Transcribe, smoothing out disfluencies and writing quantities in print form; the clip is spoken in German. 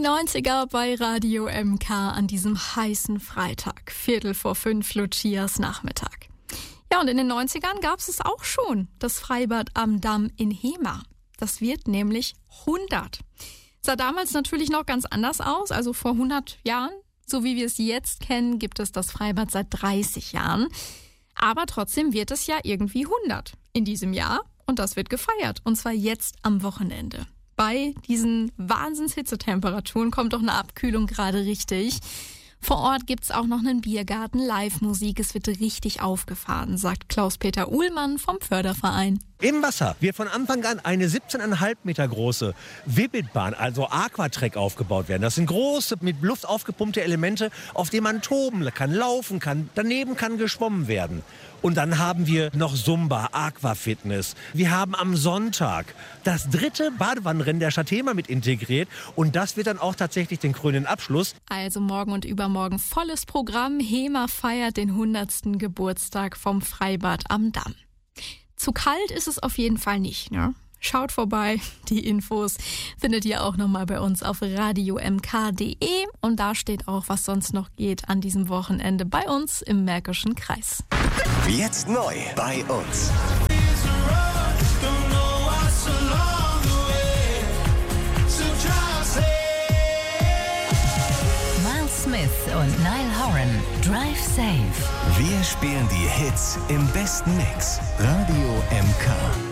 90er bei Radio MK an diesem heißen Freitag. 4:45 Lucias Nachmittag. Ja, und in den 90ern gab es auch schon, das Freibad am Damm in Hemer. Das wird nämlich 100. Sah damals natürlich noch ganz anders aus, also vor 100 Jahren. So wie wir es jetzt kennen, gibt es das Freibad seit 30 Jahren. Aber trotzdem wird es ja irgendwie 100 in diesem Jahr. Und das wird gefeiert. Und zwar jetzt am Wochenende. Bei diesen Wahnsinns-Hitzetemperaturen kommt doch eine Abkühlung gerade richtig. Vor Ort gibt's auch noch einen Biergarten, Live-Musik. Es wird richtig aufgefahren, sagt Klaus-Peter Uhlmann vom Förderverein. Im Wasser wird von Anfang an eine 17,5 Meter große Wibitbahn, also Aquatrack, aufgebaut werden. Das sind große, mit Luft aufgepumpte Elemente, auf denen man toben kann, laufen kann. Daneben kann geschwommen werden. Und dann haben wir noch Zumba, Aquafitness. Wir haben am Sonntag das 3. Badewannenrennen der Stadt Hemer mit integriert. Und das wird dann auch tatsächlich den krönenden Abschluss. Also morgen und übermorgen volles Programm. Hemer feiert den 100. Geburtstag vom Freibad am Damm. Zu kalt ist es auf jeden Fall nicht, ne? Schaut vorbei, die Infos findet ihr auch nochmal bei uns auf radiomk.de und da steht auch, was sonst noch geht an diesem Wochenende bei uns im Märkischen Kreis. Jetzt neu bei uns. Miles Smith und Niall Horan, Drive Safe. Wir spielen die Hits im besten Mix. Radio MK.